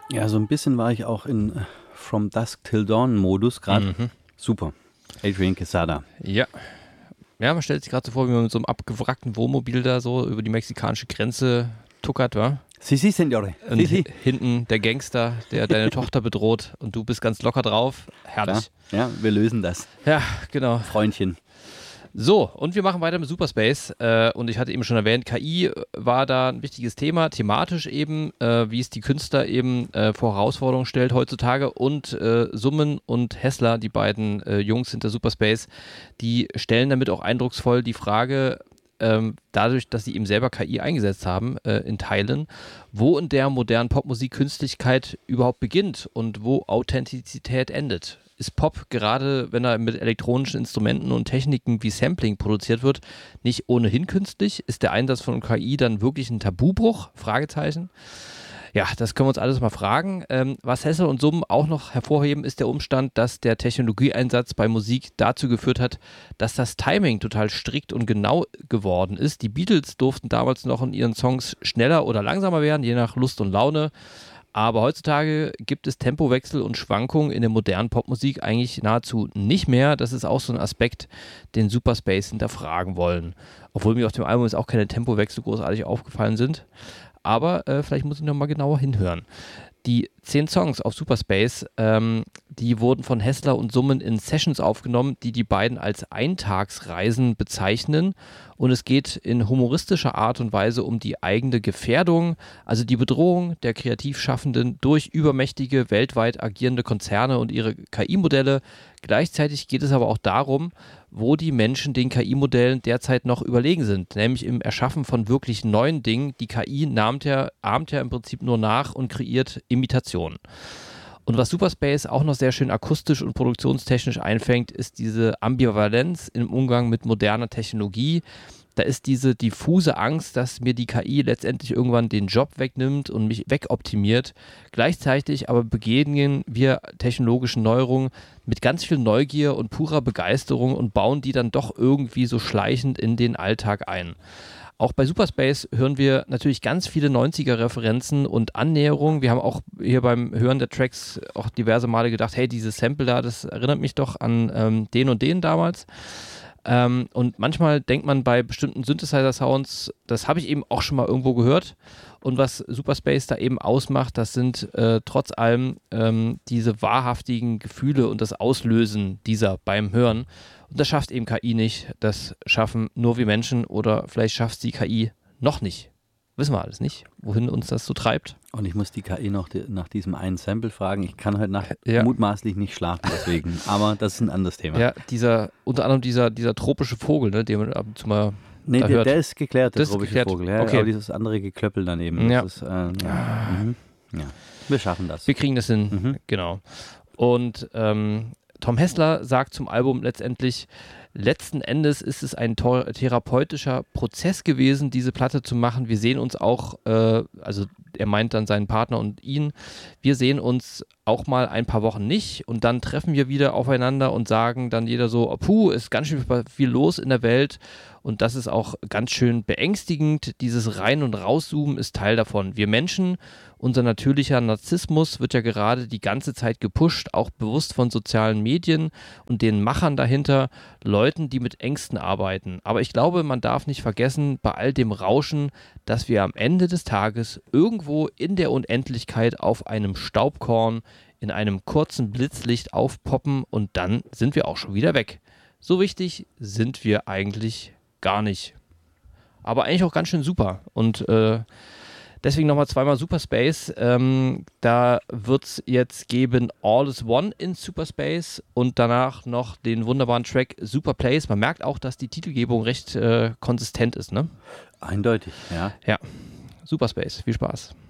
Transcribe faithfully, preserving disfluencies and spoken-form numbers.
Ja, so ein bisschen war ich auch in äh, From Dusk Till Dawn Modus gerade. Mhm. Super. Adrian Quesada. Ja. Ja, man stellt sich gerade so vor, wie man mit so einem abgewrackten Wohnmobil da so über die mexikanische Grenze tuckert, wa? Si, si, Signore. Und Si, si. hinten der Gangster, der deine Tochter bedroht und du bist ganz locker drauf. Herrlich. Ja, ja, wir lösen das. Ja, genau. Freundchen. So, und wir machen weiter mit Superspace. Äh, und ich hatte eben schon erwähnt, K I war da ein wichtiges Thema, thematisch eben, äh, wie es die Künstler eben äh, vor Herausforderungen stellt heutzutage. Und äh, Summen und Hessler, die beiden äh, Jungs hinter Superspace, die stellen damit auch eindrucksvoll die Frage, ähm, dadurch, dass sie eben selber K I eingesetzt haben äh, in Teilen, wo in der modernen Popmusik Künstlichkeit überhaupt beginnt und wo Authentizität endet. Ist Pop, gerade wenn er mit elektronischen Instrumenten und Techniken wie Sampling produziert wird, nicht ohnehin künstlich? Ist der Einsatz von K I dann wirklich ein Tabubruch? Fragezeichen. Ja, das können wir uns alles mal fragen. Ähm, was Hessel und Summen auch noch hervorheben, ist der Umstand, dass der Technologieeinsatz bei Musik dazu geführt hat, dass das Timing total strikt und genau geworden ist. Die Beatles durften damals noch in ihren Songs schneller oder langsamer werden, je nach Lust und Laune. Aber heutzutage gibt es Tempowechsel und Schwankungen in der modernen Popmusik eigentlich nahezu nicht mehr. Das ist auch so ein Aspekt, den Superspace hinterfragen wollen. Obwohl mir auf dem Album jetzt auch keine Tempowechsel großartig aufgefallen sind. Aber äh, vielleicht muss ich nochmal genauer hinhören. Die zehn Songs auf Superspace, ähm, die wurden von Hessler und Summen in Sessions aufgenommen, die die beiden als Eintagsreisen bezeichnen. Und es geht in humoristischer Art und Weise um die eigene Gefährdung, also die Bedrohung der Kreativschaffenden durch übermächtige, weltweit agierende Konzerne und ihre K I-Modelle. Gleichzeitig geht es aber auch darum, wo die Menschen den K I-Modellen derzeit noch überlegen sind, nämlich im Erschaffen von wirklich neuen Dingen. Die K I ahmt ja, ahmt ja im Prinzip nur nach und kreiert Imitationen. Und was Superspace auch noch sehr schön akustisch und produktionstechnisch einfängt, ist diese Ambivalenz im Umgang mit moderner Technologie. Da ist diese diffuse Angst, dass mir die K I letztendlich irgendwann den Job wegnimmt und mich wegoptimiert. Gleichzeitig aber begegnen wir technologischen Neuerungen mit ganz viel Neugier und purer Begeisterung und bauen die dann doch irgendwie so schleichend in den Alltag ein. Auch bei Superspace hören wir natürlich ganz viele neunziger-Referenzen und Annäherungen. Wir haben auch hier beim Hören der Tracks auch diverse Male gedacht, hey, dieses Sample da, das erinnert mich doch an ähm, den und den damals. Ähm, und manchmal denkt man bei bestimmten Synthesizer-Sounds, das habe ich eben auch schon mal irgendwo gehört. Und was Superspace da eben ausmacht, das sind äh, trotz allem ähm, diese wahrhaftigen Gefühle und das Auslösen dieser beim Hören. Und das schafft eben K I nicht. Das schaffen nur wir Menschen oder vielleicht schafft die K I noch nicht. Wissen wir alles nicht, wohin uns das so treibt. Und ich muss die K I noch die, nach diesem einen Sample fragen. Ich kann heute Nacht ja. mutmaßlich nicht schlafen deswegen. Aber das ist ein anderes Thema. Ja, dieser, unter anderem dieser, dieser tropische Vogel, ne, den man ab und zu mal Nee, der, hört. der ist geklärt, der das tropische geklärt. Vogel. Ja, okay. Aber dieses andere Geklöppel daneben. Ja. Das ist, äh, ja. Mhm. ja. Wir schaffen das. Wir kriegen das hin, Mhm. genau. Und ähm, Tom Hessler sagt zum Album letztendlich, letzten Endes ist es ein therapeutischer Prozess gewesen, diese Platte zu machen. Wir sehen uns auch, äh, also er meint dann seinen Partner und ihn, wir sehen uns auch mal ein paar Wochen nicht und dann treffen wir wieder aufeinander und sagen dann jeder so, oh, puh, ist ganz schön viel los in der Welt und das ist auch ganz schön beängstigend. Dieses Rein- und Rauszoomen ist Teil davon. Wir Menschen, unser natürlicher Narzissmus wird ja gerade die ganze Zeit gepusht, auch bewusst von sozialen Medien und den Machern dahinter, Leuten, die mit Ängsten arbeiten. Aber ich glaube, man darf nicht vergessen, bei all dem Rauschen, dass wir am Ende des Tages irgendwo in der Unendlichkeit auf einem Staubkorn in einem kurzen Blitzlicht aufpoppen und dann sind wir auch schon wieder weg. So wichtig sind wir eigentlich gar nicht. Aber eigentlich auch ganz schön super. Und äh, deswegen nochmal zweimal Superspace. Ähm, da wird es jetzt geben All is One in Superspace und danach noch den wunderbaren Track Super Place. Man merkt auch, dass die Titelgebung recht äh, konsistent ist, ne? Eindeutig, ja. Ja. Superspace. Viel Spaß.